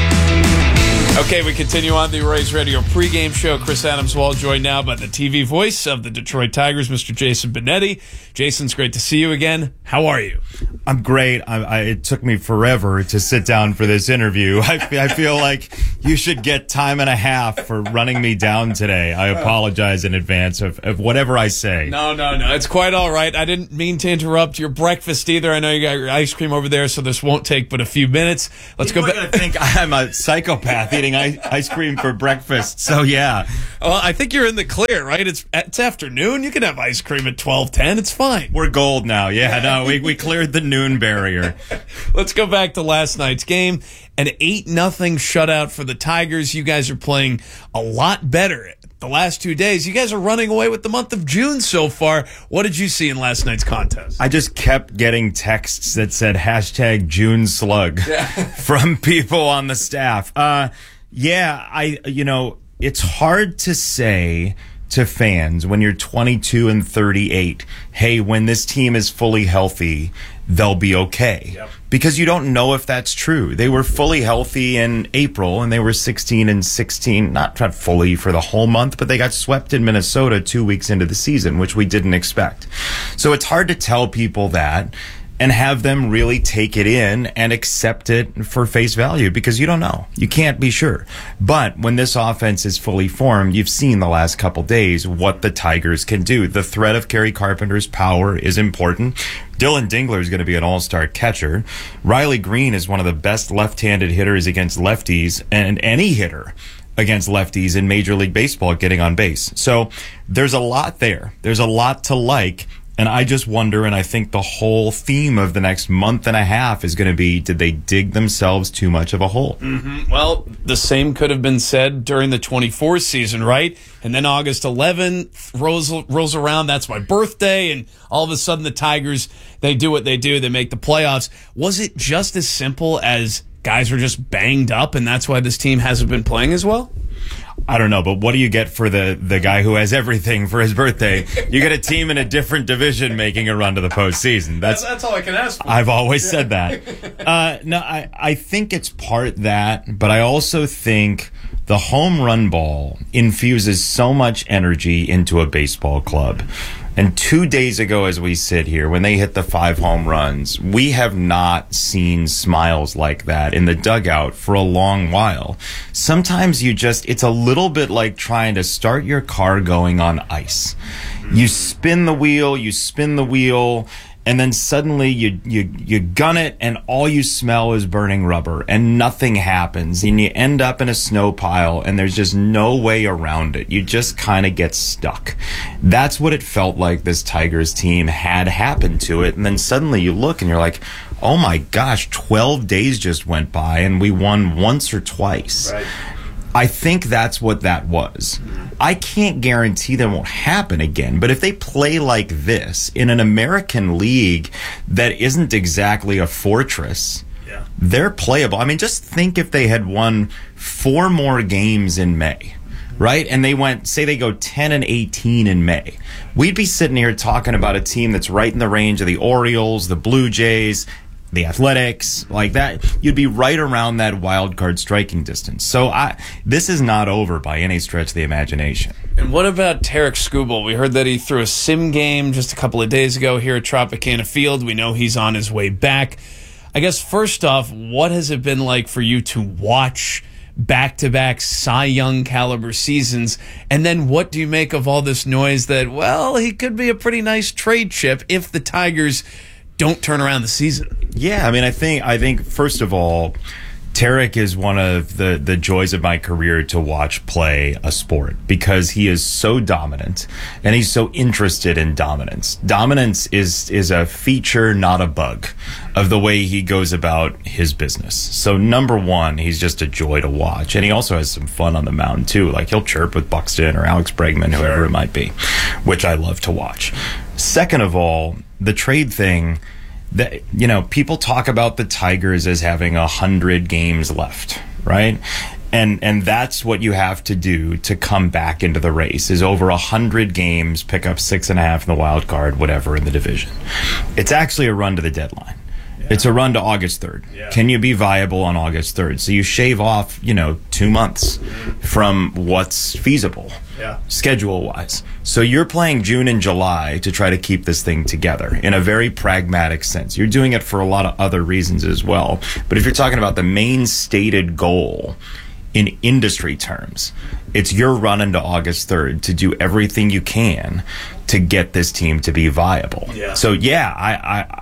Okay, we continue on the Rays Radio pregame show. Chris Adams-Wall joined now by the T V voice of the Detroit Tigers, Mister Jason Benetti. Jason, it's great to see you again. How are you? I'm great. I, I, it took me forever to sit down for this interview. I, I feel like you should get time and a half for running me down today. I apologize in advance of, of whatever I say. No, no, no. It's quite all right. I didn't mean to interrupt your breakfast either. I know you got your ice cream over there, so this won't take but a few minutes. Let's People go back. are gonna think I'm a psychopath eating ice, ice cream for breakfast. So yeah. Well, I think you're in the clear, right? It's it's afternoon. You can have ice cream at twelve ten. It's fine. We're gold now. Yeah, no, we, we cleared the noon barrier. Let's go back to last night's game. An eight nothing shutout for the Tigers. You guys are playing a lot better the last two days. You guys are running away with the month of June so far. What did you see in last night's contest? I just kept getting texts that said hashtag June slug Yeah. from people on the staff. Uh, yeah, I, you know, it's hard to say to fans when you're twenty-two and thirty-eight, hey, when this team is fully healthy, they'll be okay. Yep. Because you don't know if that's true. They were fully healthy in April, and they were sixteen and sixteen, not, not fully for the whole month, but they got swept in Minnesota two weeks into the season, which we didn't expect. So it's hard to tell people that and have them really take it in and accept it for face value, because you don't know. You can't be sure. But when this offense is fully formed, you've seen the last couple days what the Tigers can do. The threat of Kerry Carpenter's power is important. Dylan Dingler is going to be an all-star catcher. Riley Green is one of the best left-handed hitters against lefties, and any hitter against lefties in Major League Baseball getting on base. So there's a lot there. There's a lot to like. And I just wonder, and I think the whole theme of the next month and a half is going to be, did they dig themselves too much of a hole? Mm-hmm. Well, the same could have been said during the twenty-four season, right? And then August eleventh rolls, rolls around. That's my birthday. And all of a sudden the Tigers, they do what they do. They make the playoffs. Was it just as simple as guys were just banged up and that's why this team hasn't been playing as well? I don't know, but what do you get for the, the guy who has everything for his birthday? You get a team in a different division making a run to the postseason. That's that's all I can ask for. I've always said that. Uh, no, I, I think it's part that, but I also think the home run ball infuses so much energy into a baseball club. And two days ago, as we sit here, when they hit the five home runs, we have not seen smiles like that in the dugout for a long while. Sometimes you just, it's a little bit like trying to start your car going on ice. You spin the wheel, you spin the wheel, and then suddenly you, you, you gun it and all you smell is burning rubber and nothing happens and you end up in a snow pile and there's just no way around it. You just kind of get stuck. That's what it felt like this Tigers team had happened to it. And then suddenly you look and you're like, oh my gosh, twelve days just went by and we won once or twice. Right. I think that's what that was. I can't guarantee that won't happen again, but if they play like this in an American league that isn't exactly a fortress, yeah. they're playable. I mean, just think if they had won four more games in May, right? And they went, say they go ten and eighteen in May. We'd be sitting here talking about a team that's right in the range of the Orioles, the Blue Jays, the Athletics, like that. You'd be right around that wild card striking distance. So I, this is not over by any stretch of the imagination. And what about Tarek Skubal? We heard that he threw a sim game just a couple of days ago here at Tropicana Field. We know he's on his way back. I guess first off, what has it been like for you to watch back-to-back Cy Young caliber seasons? And then what do you make of all this noise that, well, he could be a pretty nice trade chip if the Tigers don't turn around the season? Yeah, I mean, I think, I think first of all, Tarek is one of the, the joys of my career to watch play a sport because he is so dominant and he's so interested in dominance. Dominance is, is a feature, not a bug, of the way he goes about his business. So number one, he's just a joy to watch. And he also has some fun on the mound too. Like he'll chirp with Buxton or Alex Bregman, whoever it might be, which I love to watch. Second of all, the trade thing, that, you know, people talk about the Tigers as having a hundred games left, right? And and that's what you have to do to come back into the race, is over a hundred games, pick up six and a half in the wild card, whatever, in the division. It's actually a run to the deadline. Yeah. It's a run to August third. Yeah. Can you be viable on August third? So you shave off, you know, two months from what's feasible, yeah. schedule-wise. So you're playing June and July to try to keep this thing together in a very pragmatic sense. You're doing it for a lot of other reasons as well. But if you're talking about the main stated goal in industry terms, it's your run into August third to do everything you can to get this team to be viable. Yeah. So, yeah, I... I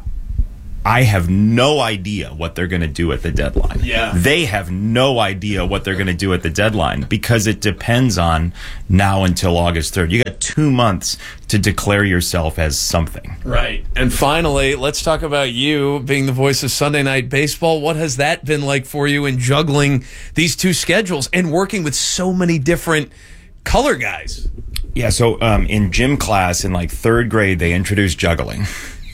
I have no idea what they're going to do at the deadline. Yeah. They have no idea what they're going to do at the deadline because it depends on now until August third. You got two months to declare yourself as something. Right. And finally, let's talk about you being the voice of Sunday Night Baseball. What has that been like for you in juggling these two schedules and working with so many different color guys? Yeah, so um, in gym class in like third grade, they introduced juggling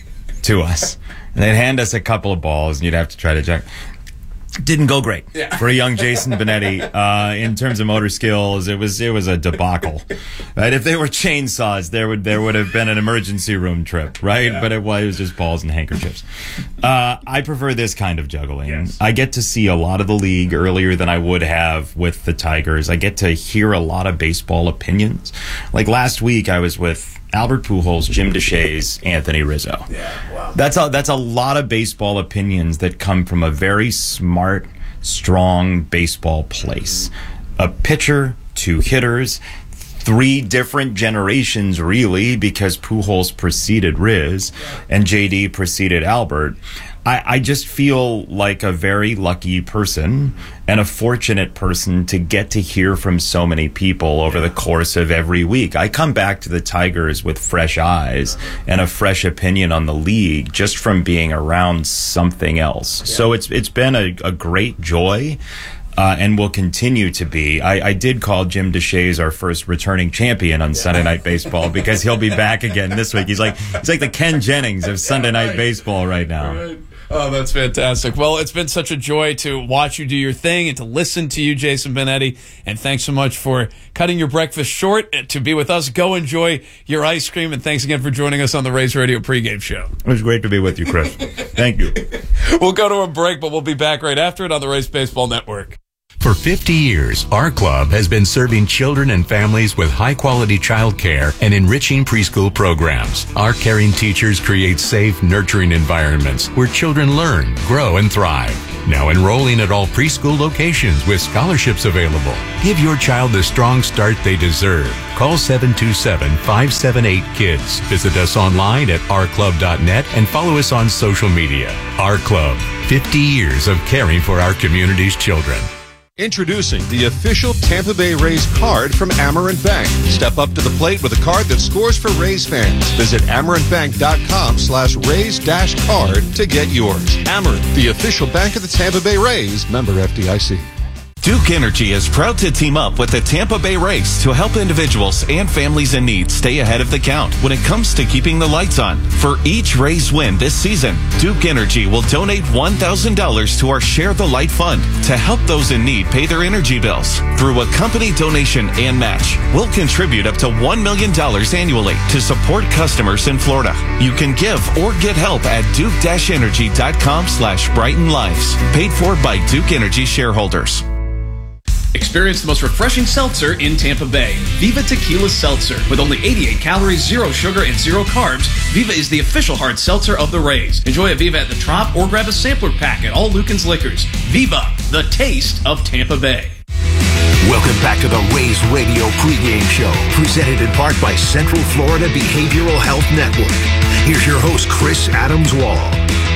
to us. And they'd hand us a couple of balls, and you'd have to try to juggle. Didn't go great yeah. for a young Jason Benetti uh, in terms of motor skills. It was it was a debacle. Right? If they were chainsaws, there would there would have been an emergency room trip, right? Yeah. But it was, it was just balls and handkerchiefs. Uh, I prefer this kind of juggling. Yes. I get to see a lot of the league earlier than I would have with the Tigers. I get to hear a lot of baseball opinions. Like last week, I was with Albert Pujols, Jim DeShays, Anthony Rizzo. Yeah, wow. That's a, that's a lot of baseball opinions that come from a very smart, strong baseball place. A pitcher, two hitters, three different generations, really, because Pujols preceded Riz and J D preceded Albert. I, I just feel like a very lucky person and a fortunate person to get to hear from so many people over the course of every week. I come back to the Tigers with fresh eyes and a fresh opinion on the league just from being around something else. Yeah. So it's it's been a, a great joy. Uh, and will continue to be. I, I did call Jim DeShays our first returning champion on Sunday Night Baseball because he'll be back again this week. He's like he's like the Ken Jennings of Sunday Night Baseball right now. Right. Oh, that's fantastic. Well, it's been such a joy to watch you do your thing and to listen to you, Jason Benetti. And thanks so much for cutting your breakfast short to be with us. Go enjoy your ice cream. And thanks again for joining us on the Rays Radio pregame show. It was great to be with you, Chris. Thank you. We'll go to a break, but we'll be back right after it on the Rays Baseball Network. For fifty years, our club has been serving children and families with high-quality child care and enriching preschool programs. Our caring teachers create safe, nurturing environments where children learn, grow, and thrive. Now enrolling at all preschool locations with scholarships available. Give your child the strong start they deserve. Call seven two seven, five seven eight, KIDS. Visit us online at our club dot net and follow us on social media. Our Club, fifty years of caring for our community's children. Introducing the official Tampa Bay Rays card from Amerant Bank. Step up to the plate with a card that scores for Rays fans. Visit amerant bank dot com slash Rays dash card to get yours. Amerant, the official bank of the Tampa Bay Rays. Member F D I C. Duke Energy is proud to team up with the Tampa Bay Rays to help individuals and families in need stay ahead of the count when it comes to keeping the lights on. For each Rays win this season, Duke Energy will donate one thousand dollars to our Share the Light Fund to help those in need pay their energy bills. Through a company donation and match, we'll contribute up to one million dollars annually to support customers in Florida. You can give or get help at duke dash energy dot com slash brighten lives. Paid for by Duke Energy shareholders. Experience the most refreshing seltzer in Tampa Bay. Viva Tequila Seltzer. With only eighty-eight calories, zero sugar, and zero carbs, Viva is the official hard seltzer of the Rays. Enjoy a Viva at the Trop or grab a sampler pack at all Lucan's Liquors. Viva, the taste of Tampa Bay. Welcome back to the Rays Radio pregame show, presented in part by Central Florida Behavioral Health Network. Here's your host, Chris Adams-Wall.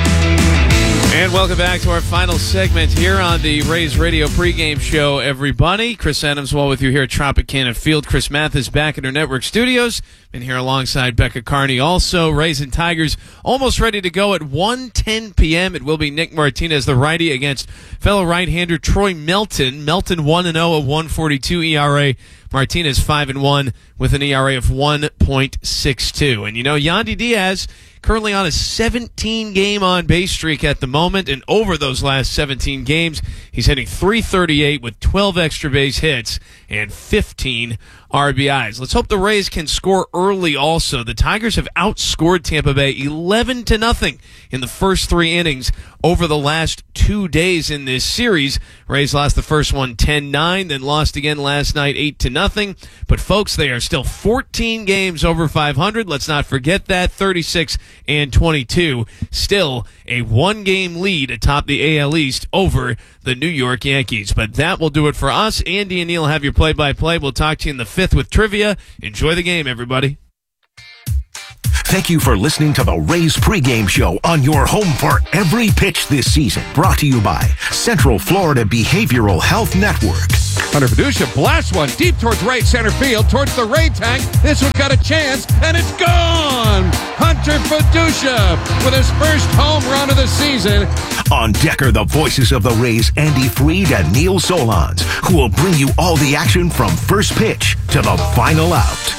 And welcome back to our final segment here on the Rays Radio pregame show, everybody. Chris Adams-Wall with you here at Tropicana Field. Chris Mathis back in our network studios. Been here alongside Becca Carney. Also, Rays and Tigers almost ready to go at one ten p.m. It will be Nick Martinez, the righty, against fellow right-hander Troy Melton. Melton one and oh, a one forty-two E R A. Martinez five and one with an E R A of one point six two. And you know, Yandy Diaz currently on a seventeen-game on-base streak at the moment, and over those last seventeen games, he's hitting three thirty-eight with twelve extra base hits and fifteen R B Is. Let's hope the Rays can score early also. The Tigers have outscored Tampa Bay eleven to nothing in the first three innings over the last two days in this series. Rays lost the first one ten nine, then lost again last night eight to nothing. But folks, they are still fourteen games over five hundred. Let's not forget that. thirty-six and twenty-two. Still a one-game lead atop the A L East over the New York Yankees. But that will do it for us. Andy and Neil have your play-by-play. We'll talk to you in the fifth with trivia. Enjoy the game, everybody. Thank you for listening to the Rays pregame show on your home for every pitch this season. Brought to you by Central Florida Behavioral Health Network. Hunter Fiducia blasts one deep towards right center field, towards the Ray tank. This one got a chance, and it's gone! Hunter Fiducia with his first home run of the season. On deck are the voices of the Rays, Andy Freed and Neil Solondz, who will bring you all the action from first pitch to the final out.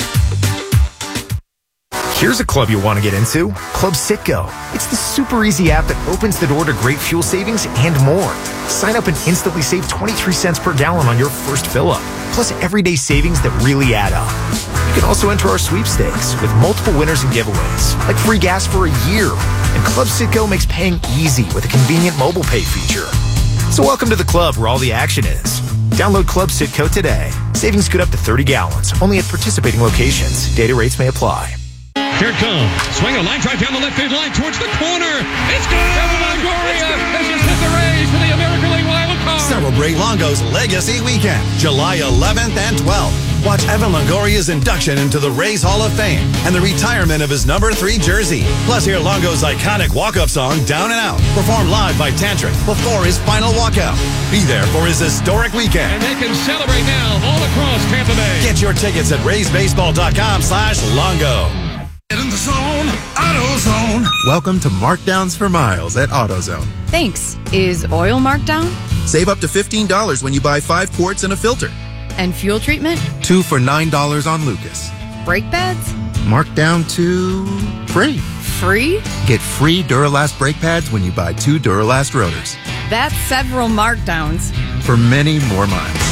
Here's a club you want to get into, Club Citgo. It's the super easy app that opens the door to great fuel savings and more. Sign up and instantly save twenty-three cents per gallon on your first fill-up, plus everyday savings that really add up. You can also enter our sweepstakes with multiple winners and giveaways, like free gas for a year. And Club Citgo makes paying easy with a convenient mobile pay feature. So welcome to the club where all the action is. Download Club Citgo today. Savings good up to thirty gallons, only at participating locations. Data rates may apply. Here it comes. Swing a line drive down the left field line towards the corner. It's good! Evan Longoria has just hit the Rays for the American League wild card. Celebrate Longo's Legacy Weekend, July eleventh and twelfth. Watch Evan Longoria's induction into the Rays Hall of Fame and the retirement of his number three jersey. Plus, hear Longo's iconic walk-up song, Down and Out, performed live by Tantric before his final walkout. Be there for his historic weekend. And they can celebrate now all across Tampa Bay. Get your tickets at raysbaseball.com slash Longo. Get in the zone, AutoZone. Welcome to Markdowns for Miles at AutoZone. Thanks. Is oil marked down? Save up to fifteen dollars when you buy five quarts and a filter. And fuel treatment? Two for nine dollars on Lucas. Brake pads? Marked down to free. Free? Get free Duralast brake pads when you buy two Duralast rotors. That's several markdowns. For many more miles.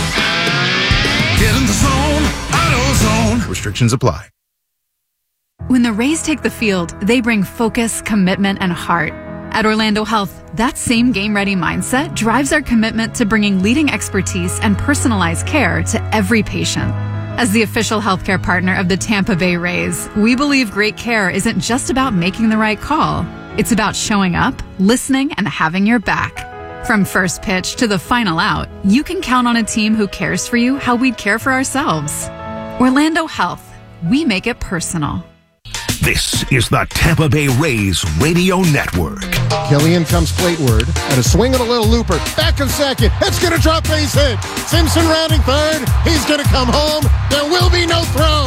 Get in the zone, AutoZone. Restrictions apply. When the Rays take the field, they bring focus, commitment, and heart. At Orlando Health, that same game-ready mindset drives our commitment to bringing leading expertise and personalized care to every patient. As the official healthcare partner of the Tampa Bay Rays, we believe great care isn't just about making the right call. It's about showing up, listening, and having your back. From first pitch to the final out, you can count on a team who cares for you how we'd care for ourselves. Orlando Health, we make it personal. This is the Tampa Bay Rays Radio Network. Killian comes plateward, and a swing and a little looper. Back in second. It's going to drop base hit. Simpson rounding third. He's going to come home. There will be no throw.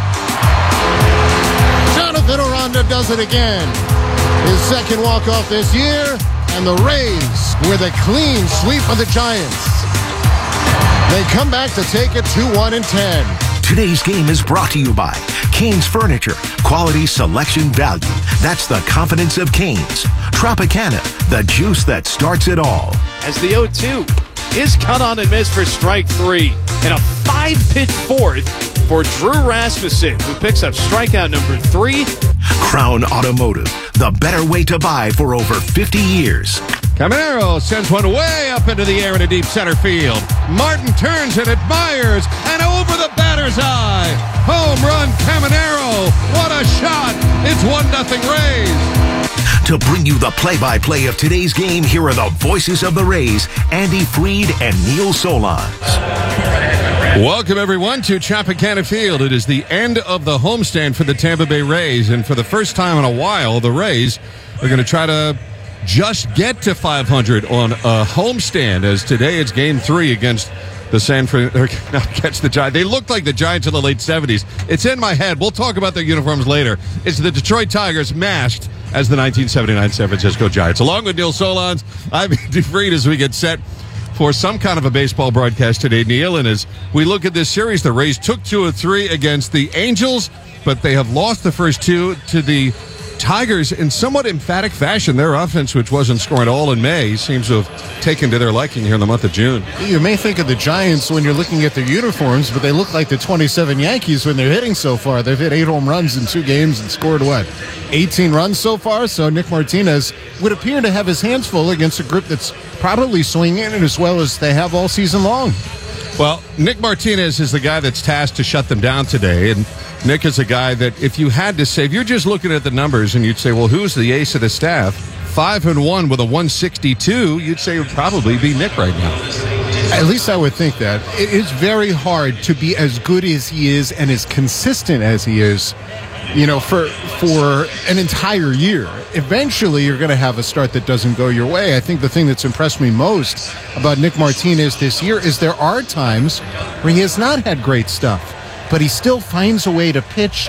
Jonathan Aranda does it again. His second walk-off this year, and the Rays with a clean sweep of the Giants. They come back to take it two one and ten. Today's game is brought to you by Cane's Furniture. Quality, selection, value. That's the confidence of Cane's. Tropicana, the juice that starts it all. As the oh two is cut on and missed for strike three. And a five-pitch fourth for Drew Rasmussen, who picks up strikeout number three. Crown Automotive, the better way to buy for over fifty years. Caminero sends one way up into the air in a deep center field. Martin turns and admires, and over the batter's eye. Home run, Caminero. What a shot. It's one nothing Rays. To bring you the play-by-play of today's game, here are the voices of the Rays, Andy Freed and Neil Solondz. Welcome, everyone, to Tropicana Field. It is the end of the homestand for the Tampa Bay Rays, and for the first time in a while, the Rays are going to try to just get to five hundred on a homestand, as today it's game three against the San Fran, or not against the Giants. They looked like the Giants in the late seventies. It's in my head. We'll talk about their uniforms later. It's the Detroit Tigers masked as the nineteen seventy-nine San Francisco Giants. Along with Neil Solondz, I'm Andy Freed as we get set for some kind of a baseball broadcast today, Neil. And as we look at this series, the Rays took two of three against the Angels, but they have lost the first two to the Tigers in somewhat emphatic fashion. Their offense, which wasn't scoring at all in May, seems to have taken to their liking here in the month of June. You may think of the Giants when you're looking at their uniforms, but they look like the twenty-seven Yankees when they're hitting so far. They've hit eight home runs in two games and scored, what, eighteen runs so far? So Nick Martinez would appear to have his hands full against a group that's probably swinging it as well as they have all season long. Well, Nick Martinez is the guy that's tasked to shut them down today, and Nick is a guy that if you had to say, if you're just looking at the numbers and you'd say, well, who's the ace of the staff? Five and one with a one sixty-two, you'd say it would probably be Nick right now. At least I would think that. It is very hard to be as good as he is and as consistent as he is, you know, for for an entire year. Eventually, you're going to have a start that doesn't go your way. I think the thing that's impressed me most about Nick Martinez this year is there are times where he has not had great stuff, but he still finds a way to pitch